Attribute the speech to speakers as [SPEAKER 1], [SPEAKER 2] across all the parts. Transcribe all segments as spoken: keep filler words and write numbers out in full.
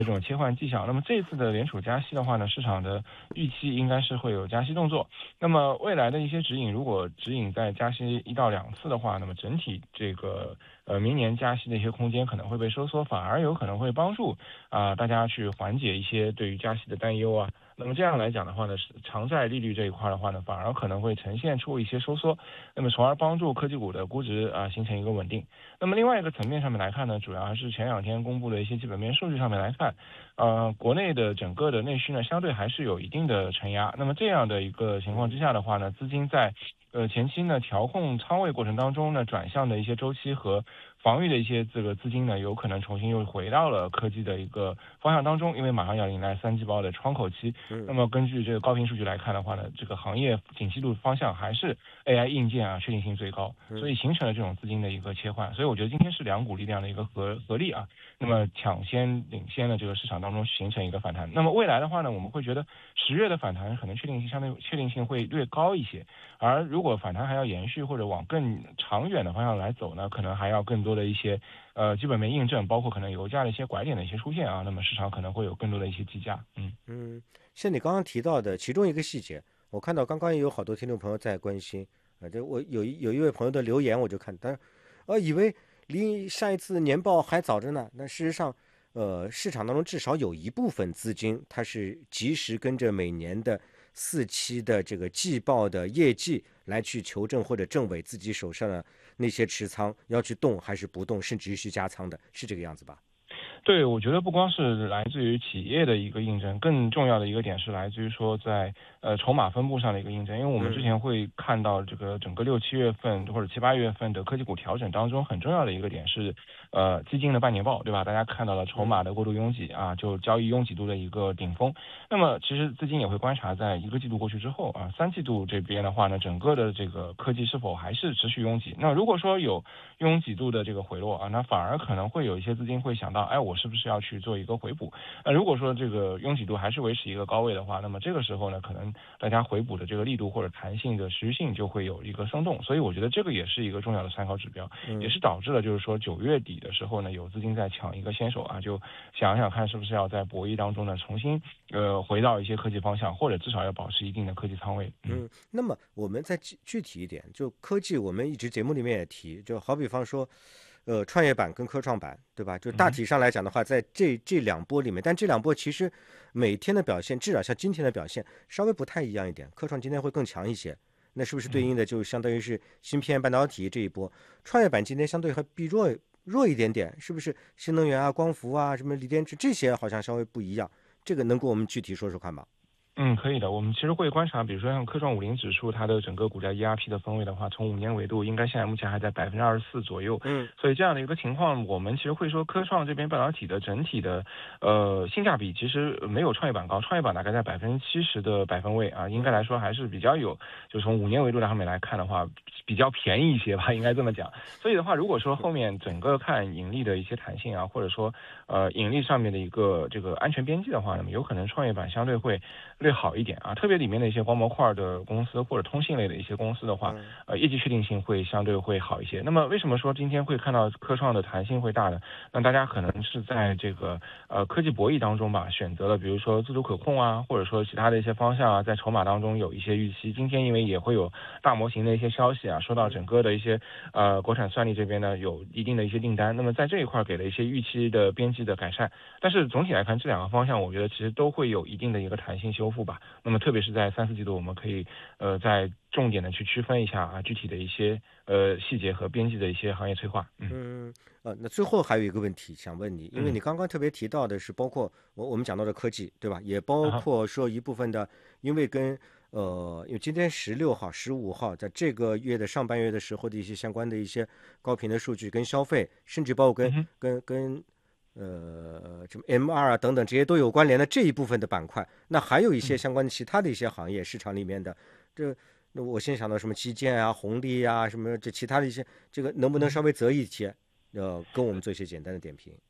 [SPEAKER 1] 这种切换迹象。那么这次的联储加息的话呢，市场的预期应该是会有加息动作。那么未来的一些指引，如果指引在加息一到两次的话，那么整体这个呃明年加息的一些空间可能会被收缩，反而有可能会帮助啊、呃大家去缓解一些对于加息的担忧啊。那么这样来讲的话呢，是偿债利率这一块的话呢，反而可能会呈现出一些收缩，那么从而帮助科技股的估值啊、形成一个稳定。那么另外一个层面上面来看呢，主要还是前两天公布的一些基本面数据上面来看，呃，国内的整个的内需呢，相对还是有一定的承压。那么这样的一个情况之下的话呢，资金在呃前期呢调控仓位过程当中呢，转向的一些周期和防御的一些这个资金呢，有可能重新又回到了科技的一个方向当中，因为马上要迎来三季报的窗口期。那
[SPEAKER 2] 嗯
[SPEAKER 1] 么根据这个高频数据来看的话呢，这个行业景气度方向还是 A I 硬件啊确定性最高，所
[SPEAKER 2] 嗯
[SPEAKER 1] 以形成了这种资金的一个切换。所以我觉得今天是两股力量的一个合合力啊，那么抢先领先的这个市场当中形成一个反弹。那么未来的话呢，我们会觉得十月的反弹可能确定性相对确定性会略高一些，而如果反弹还要延续或者往更长远的方向来走呢，可能还要更多的一些呃基本面印证，包括可能油价的一些拐点的一些出现啊，那么市场可能会有更多的一些计价。嗯。
[SPEAKER 2] 嗯，像你刚刚提到的其中一个细节，我看到刚刚也有好多听众朋友在关心，啊，这我有一有一位朋友的留言，我就看，但是呃，以为离上一次年报还早着呢。那事实上，呃，市场当中至少有一部分资金，它是及时跟着每年的四期的这个季报的业绩来去求证或者证伪自己手上的那些持仓要去动还是不动，甚至于去加仓的，是这个样子吧？
[SPEAKER 1] 对，我觉得不光是来自于企业的一个印证，更重要的一个点是来自于说在呃筹码分布上的一个印证。因为我们之
[SPEAKER 2] 嗯
[SPEAKER 1] 前会看到这个整个六七月份或者七八月份的科技股调整当中，很重要的一个点是呃基金的半年报，对吧？大家看到了筹码
[SPEAKER 2] 嗯
[SPEAKER 1] 的过度拥挤啊，就交易拥挤度的一个顶峰。那么其实资金也会观察，在一个季度过去之后啊，三季度这边的话呢，整个的这个科技是否还是持续拥挤？那如果说有拥挤度的这个回落啊，那反而可能会有一些资金会想到，哎，我是不是要去做一个回补？那如果说这个拥挤度还是维持一个高位的话，那么这个时候呢，可能大家回补的这个力度或者弹性的持续性就会有一个松动。所以我觉得这个也是一个重要的参考指标，也
[SPEAKER 2] 嗯。
[SPEAKER 1] 是导致了就是说九月底的时候呢，有资金在抢一个先手啊，就想想看是不是要在博弈当中呢重新呃回到一些科技方向，或者至少要保持一定的科技仓位。嗯。
[SPEAKER 2] 嗯，那么我们再具具体一点，就科技，我们一直节目里面也提，就好比方说，呃，创业板跟科创板，对吧？就大
[SPEAKER 1] 嗯。
[SPEAKER 2] 体上来讲的话，在这这两波里面，但这两波其实每天的表现，至少像今天的表现稍微不太一样一点，科创今天会更强一些，那是不是对
[SPEAKER 1] 嗯。
[SPEAKER 2] 应的就相当于是芯片半导体这一波？创业板今天相对还比弱弱一点点，是不是新能源啊、光伏啊、什么锂电池这些好像稍微不一样？这个能给我们具体说说看吗？
[SPEAKER 1] 嗯，可以的。我们其实会观察，比如说像科创五零指数，它的整个股价 E R P 的分位的话，从五年维度应该现在目前还在百分之二十四左右。
[SPEAKER 2] 嗯
[SPEAKER 1] 所以这样的一个情况，我们其实会说科创这边半导体的整体的呃性价比其实没有创业板高，创业板大概在百分之七十的百分位啊，应该来说还是比较有，就从五年维度上面来看的话，比较便宜一些吧，应该这么讲。所以的话，如果说后面整个看盈利的一些弹性啊，或者说呃盈利上面的一个这个安全边际的话，那么有可能创业板相对会略好一点啊，特别里面的一些光模块的公司或者通信类的一些公司的话，
[SPEAKER 2] 嗯
[SPEAKER 1] 呃，业绩确定性会相对会好一些。那么为什么说今天会看到科创的弹性会大呢？那大家可能是在这个呃科技博弈当中吧，选择了比如说自主可控啊，或者说其他的一些方向啊，在筹码当中有一些预期。今天因为也会有大模型的一些消息啊，说到整个的一些呃国产算力这边呢有一定的一些订单，那么在这一块给了一些预期的边际的改善。但是总体来看，这两个方向我觉得其实都会有一定的一个弹性修复吧。那么特别是在三四季度，我们可以呃在重点的去区分一下啊具体的一些呃细节和边际的一些行业催化。嗯。
[SPEAKER 2] 嗯，呃，那最后还有一个问题想问你，因为
[SPEAKER 1] 嗯。
[SPEAKER 2] 你刚刚特别提到的是包括我我们讲到的科技，对吧？也包
[SPEAKER 1] 啊。
[SPEAKER 2] 括说一部分的，因为跟呃，因为今天十六号、十五号，在这个月的上半月的时候的一些相关的一些高频的数据跟消费，甚至包括跟
[SPEAKER 1] 嗯哼。
[SPEAKER 2] 跟跟呃什么 M 二 啊等等这些都有关联的这一部分的板块，那还有一些
[SPEAKER 1] 嗯。
[SPEAKER 2] 相关的其他的一些行业市场里面的，这那我先想到什么基建啊、红利啊，什么这其他的一些，这个能不能
[SPEAKER 1] 嗯。
[SPEAKER 2] 稍微择一些，呃，跟我们做一些简单的点评？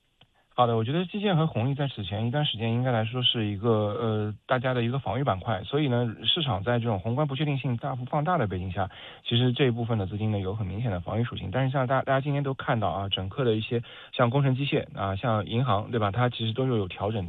[SPEAKER 1] 好的，我觉得基建和红利在此前一段时间应该来说是一个呃大家的一个防御板块，所以呢，市场在这种宏观不确定性大幅放大的背景下，其实这一部分的资金呢有很明显的防御属性。但是像大大家今天都看到啊，整个的一些像工程机械啊，像银行对吧，它其实都是有调整的。